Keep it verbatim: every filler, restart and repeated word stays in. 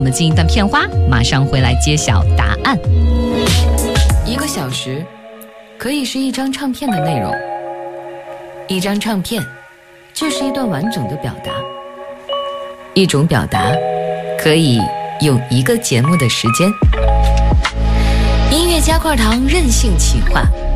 我们进一段片花，马上回来揭晓答案。 一个小时可以是一张唱片的内容，一张唱片就是一段完整的表达，一种表达可以用一个节目的时间。音乐加块糖任性企划，